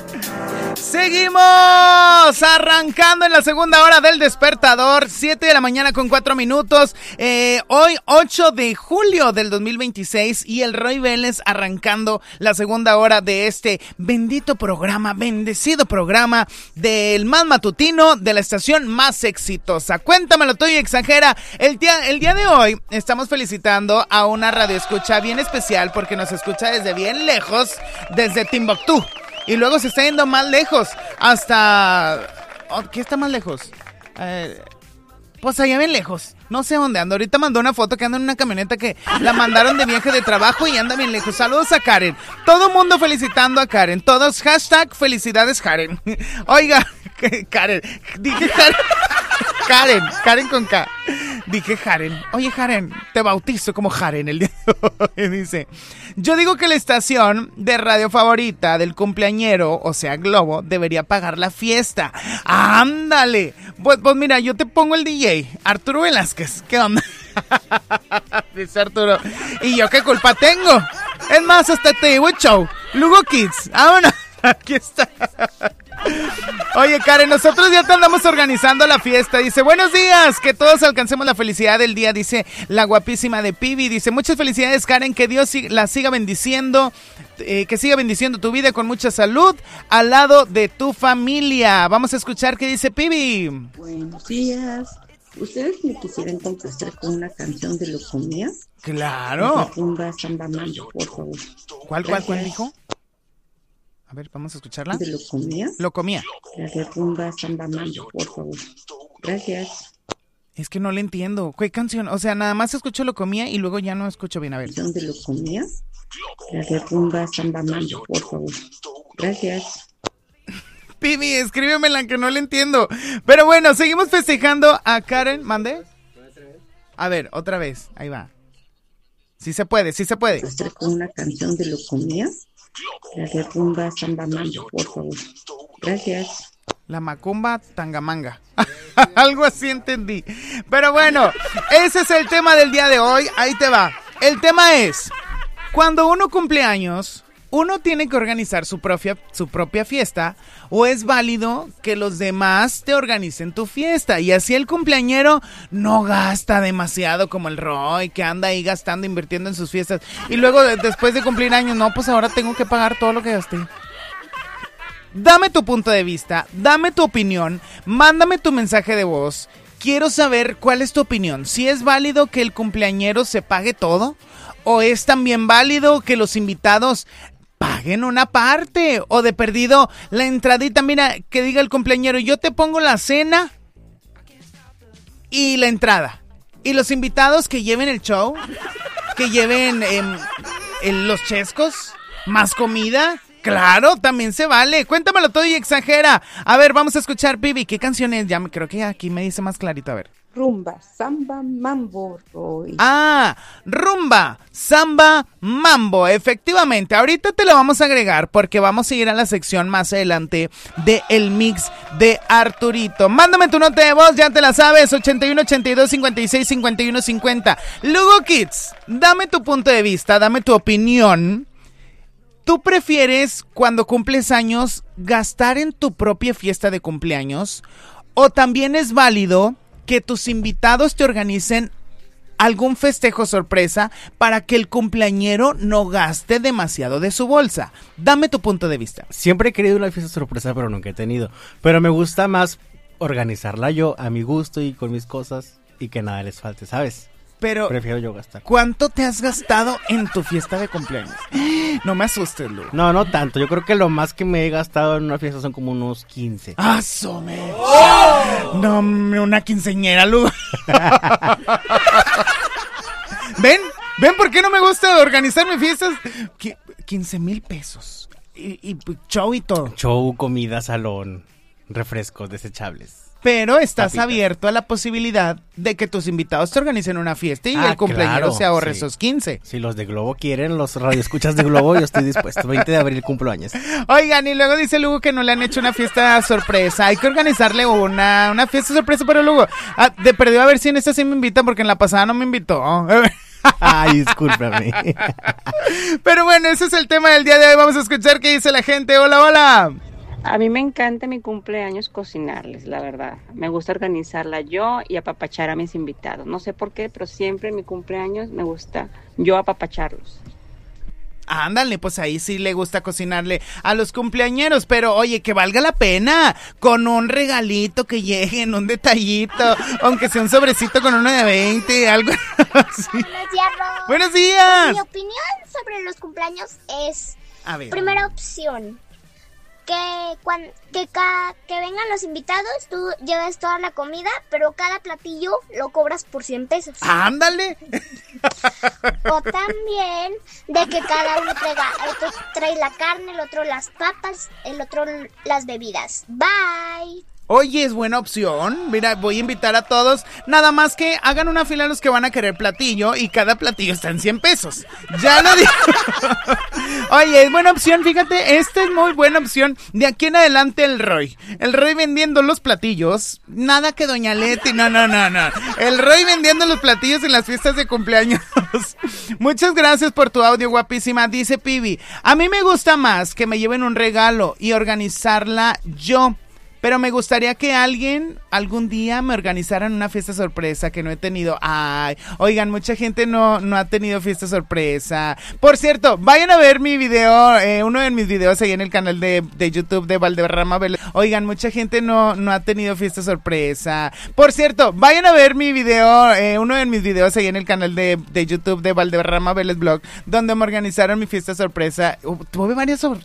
Seguimos arrancando en la segunda hora del despertador, 7 de la mañana con 4 minutos. Hoy 8 de julio del 2026 y el Roy Vélez arrancando la segunda hora de este bendito programa, bendecido programa del más matutino de la estación más exitosa. Cuéntamelo tú y exagera. El día de hoy estamos felicitando a una radioescucha bien especial porque nos escucha desde bien lejos, desde Timbuktu. Y luego se está yendo más lejos, hasta... ¿Qué está más lejos? Pues allá bien lejos, no sé dónde anda. Ahorita mandó una foto que anda en una camioneta que la mandaron de viaje de trabajo y anda bien lejos. Saludos a Karen. Todo mundo felicitando a Karen. Todos hashtag felicidades Karen. Oiga, Karen, dije Karen. Karen con K. Dije Jaren. Oye Jaren, te bautizo como Jaren el día de hoy. Dice, yo digo que la estación de radio favorita del cumpleañero, o sea Globo, debería pagar la fiesta. ¡Ándale! Pues mira, yo te pongo el DJ, Arturo Velázquez. ¿Qué onda? Dice Arturo. ¿Y yo qué culpa tengo? Es más, hasta te digo show. Lugo Kids. Vámonos. Aquí está. Oye Karen, nosotros ya te andamos organizando la fiesta. Dice, buenos días, que todos alcancemos la felicidad del día. Dice la guapísima de Pibi. Dice, muchas felicidades Karen, que Dios la siga bendiciendo, que siga bendiciendo tu vida con mucha salud al lado de tu familia. Vamos a escuchar qué dice Pibi. Buenos días. ¿Ustedes me quisieran contestar con una canción de Locomía? Claro. La rumba Samba Mambo, por favor. ¿Cuál dijo? A ver, vamos a escucharla. ¿De Locomía? Locomía. La de rumba Samba Mambo, por favor. Gracias. Es que no le entiendo. ¿Qué canción? O sea, nada más escucho Locomía y luego ya no escucho bien. A ver. ¿Canción de Locomía? La de rumba Samba Mambo, por favor. Gracias. Pibi, escríbemela que no le entiendo. Pero bueno, seguimos festejando a Karen. ¿Mande? A ver, otra vez. Ahí va. Sí se puede, sí se puede. ¿Contestar con una canción de Locomía? La de rumba Samba Mambo, por favor. Gracias. La macumba tangamanga. Algo así entendí. Pero bueno, ese es el tema del día de hoy. Ahí te va. El tema es, cuando uno cumple años, ¿uno tiene que organizar su propia fiesta o es válido que los demás te organicen tu fiesta? Y así el cumpleañero no gasta demasiado como el Roy, que anda ahí gastando, invirtiendo en sus fiestas. Y luego después de cumplir años, no, pues ahora tengo que pagar todo lo que gasté. Dame tu punto de vista, dame tu opinión, mándame tu mensaje de voz. Quiero saber cuál es tu opinión. Si es válido que el cumpleañero se pague todo o es también válido que los invitados paguen una parte, o de perdido la entradita. Mira, que diga el cumpleañero, yo te pongo la cena y la entrada, y los invitados que lleven el show, que lleven los chescos, más comida. Claro, también se vale. Cuéntamelo todo y exagera. A ver, vamos a escuchar, Pibi. ¿Qué canción es? Ya creo que aquí me dice más clarito. A ver. Rumba Samba Mambo, Roy. Ah, rumba, samba, mambo. Efectivamente, ahorita te lo vamos a agregar porque vamos a ir a la sección más adelante de el mix de Arturito. Mándame tu nota de voz, ya te la sabes, 81 82 56 51 50. Lugo Kids, dame tu punto de vista, dame tu opinión. ¿Tú prefieres cuando cumples años gastar en tu propia fiesta de cumpleaños o también es válido que tus invitados te organicen algún festejo sorpresa para que el cumpleañero no gaste demasiado de su bolsa? Dame tu punto de vista. Siempre he querido una fiesta sorpresa, pero nunca he tenido. Pero me gusta más organizarla yo a mi gusto y con mis cosas y que nada les falte, ¿sabes? Pero prefiero yo gastar. ¿Cuánto te has gastado en tu fiesta de cumpleaños? No me asustes, Lu. No tanto. Yo creo que lo más que me he gastado en una fiesta son como unos 15. ¡Asome! ¡Oh! No, una quinceañera, Lu. ¿Ven por qué no me gusta organizar mis fiestas? 15,000 pesos. Y show y todo. Show, comida, salón, refrescos desechables. Pero estás Papitas. Abierto a la posibilidad de que tus invitados te organicen una fiesta y el cumpleañero claro, se ahorre sí. Esos 15. Si los de Globo quieren, los radioescuchas de Globo, yo estoy dispuesto. 20 de abril cumplo años. Oigan, y luego dice Lugo que no le han hecho una fiesta sorpresa. Hay que organizarle una fiesta sorpresa para Lugo. De perdido a ver si en esta sí me invitan porque en la pasada no me invitó. Ay, discúlpame. Pero bueno, ese es el tema del día de hoy. Vamos a escuchar qué dice la gente. Hola, hola. A mí me encanta mi cumpleaños cocinarles, la verdad. Me gusta organizarla yo y apapachar a mis invitados. No sé por qué, pero siempre en mi cumpleaños me gusta yo apapacharlos. Ándale, pues ahí sí le gusta cocinarle a los cumpleañeros, pero oye, que valga la pena, con un regalito que lleguen, un detallito, aunque sea un sobrecito con uno de 20, algo así. Buenos días, Ro. ¡Buenos días! Pues mi opinión sobre los cumpleaños es, A ver. primera opción, que vengan los invitados, tú llevas toda la comida, pero cada platillo lo cobras por 100 pesos. ¡Ándale! O también de que cada uno trae la carne, el otro las papas, el otro las bebidas. Bye. Oye, es buena opción. Mira, voy a invitar a todos. Nada más que hagan una fila los que van a querer platillo y cada platillo está en 100 pesos. Ya lo digo. Oye, es buena opción, fíjate, esta es muy buena opción. De aquí en adelante el Roy vendiendo los platillos. Nada que Doña Leti, no. El Roy vendiendo los platillos en las fiestas de cumpleaños. Muchas gracias por tu audio, guapísima. Dice Pibi, a mí me gusta más que me lleven un regalo y organizarla yo. Pero me gustaría que alguien algún día me organizaran una fiesta sorpresa que no he tenido. Ay, oigan, mucha gente no ha tenido fiesta sorpresa. Por cierto, vayan a ver mi video, uno de mis videos ahí en el canal de YouTube de Valderrama Vélez. Oigan, mucha gente no ha tenido fiesta sorpresa. Por cierto, vayan a ver mi video, uno de mis videos ahí en el canal de YouTube de Valderrama Vélez Blog, donde me organizaron mi fiesta sorpresa. Tuve varias